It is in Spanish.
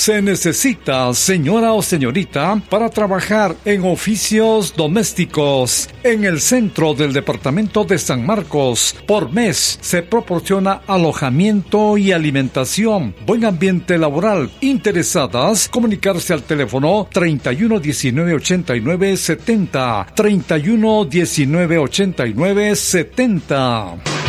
Se necesita señora o señorita para trabajar en oficios domésticos en el centro del departamento de San Marcos. Por mes se proporciona alojamiento y alimentación, buen ambiente laboral. Interesadas, comunicarse al teléfono 31 19 89 70, 31 19 89 70.